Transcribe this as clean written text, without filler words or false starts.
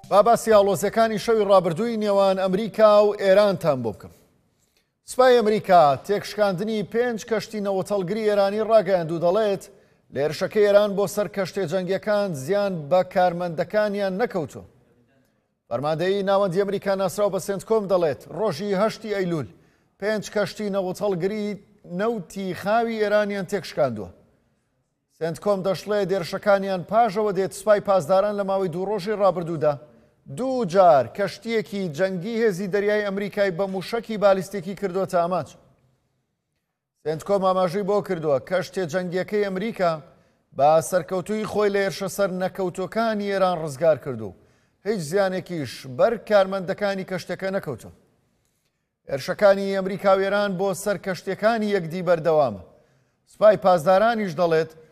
با باسی ئاڵۆزیەکانی شەوی ڕابردووی نێوان ئەمریکا و ئێرانتان بۆ بکەم. سوپای ئەمریکا تێکشکاندنی 5 کەشتی نەوەتەڵگری ئێرانی ڕاگەیاند و دەڵێت لە هێرشەکەی ئێران بۆ سەر کەشتێ جەنگیەکان زیان بە کارمەندەکانیان نەکەوتووە. فەرماندەیی ناوەندی ئەمریکا ناسراو بە سنتکۆم دەڵێت ڕۆژی 8 ئەیلول 5 کەشتی نەوەتەڵگری نەوتی خاوی ئێرانیان تێکشکاندووە. سنتکۆم دەشڵێ دێرشەکانیان پاژەوە دێت سوپای پاسداران لە ماوەی 2 ڕۆژی ڕابردوودا 2 جار کەشتیەکی جەنگی هێزی دەریای ئەمریکای بە موشەکی بالیستێکی کردووەتە ئاماج. سنتکۆم ئاماژەی بۆ کردووە کەشتێ جەنگیەکەی ئەمریکا بە سەرکەوتووی خۆی لە هێرشە سەر نەکەوتوەکانی ئێران ڕزگار کردو. هیچ زیانێکیش بەر کارمەندەکانی کەشتەکە نەکەوتووە. هێرشەکانی ئەمریکا و ئێران بۆ سەر کەشتەکانی یەکدی بەردەوامە. سوپای پاسدارانیش دەڵێت